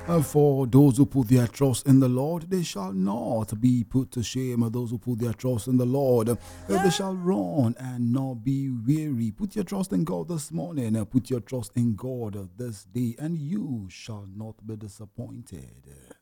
For those who put their trust in the Lord, they shall not be put to shame. Those who put their trust in the Lord, they shall run and not be weary. Put your trust in God this morning. Put your trust in God this day, and you shall not be disappointed.